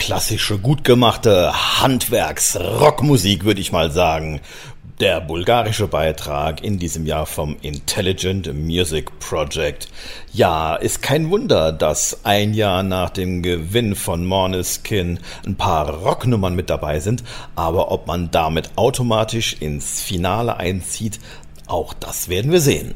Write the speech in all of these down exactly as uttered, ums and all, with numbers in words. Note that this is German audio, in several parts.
klassische, gut gemachte Handwerks-Rockmusik, würde ich mal sagen. Der bulgarische Beitrag in diesem Jahr vom Intelligent Music Project. Ja, ist kein Wunder, dass ein Jahr nach dem Gewinn von Måneskin ein paar Rocknummern mit dabei sind, aber ob man damit automatisch ins Finale einzieht, auch das werden wir sehen.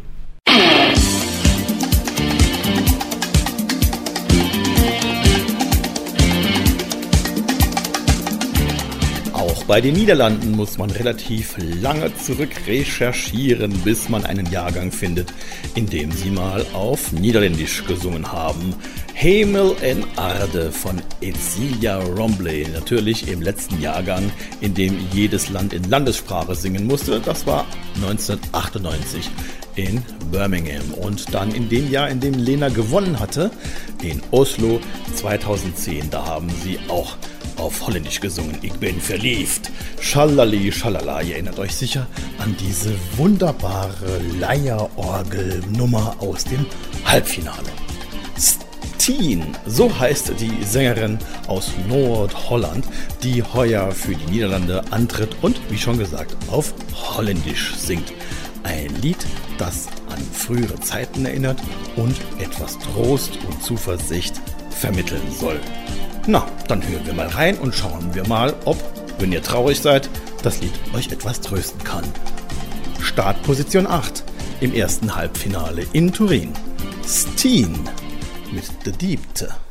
Bei den Niederlanden muss man relativ lange zurück recherchieren, bis man einen Jahrgang findet, in dem sie mal auf Niederländisch gesungen haben. Hemel en Aarde von Cecilia Rombley, natürlich im letzten Jahrgang, in dem jedes Land in Landessprache singen musste. Das war neunzehnhundertachtundneunzig in Birmingham. Und dann in dem Jahr, in dem Lena gewonnen hatte, in Oslo zweitausendzehn, da haben sie auch auf Holländisch gesungen. Ich bin verliebt. Schalali, schalala. Ihr erinnert euch sicher an diese wunderbare Leierorgelnummer aus dem Halbfinale. Steen, so heißt die Sängerin aus Nordholland, die heuer für die Niederlande antritt und, wie schon gesagt, auf Holländisch singt. Ein Lied, das an frühere Zeiten erinnert und etwas Trost und Zuversicht vermitteln soll. Na, dann hören wir mal rein und schauen wir mal, ob, wenn ihr traurig seid, das Lied euch etwas trösten kann. Startposition acht im ersten Halbfinale in Turin. Steen mit De Diepte.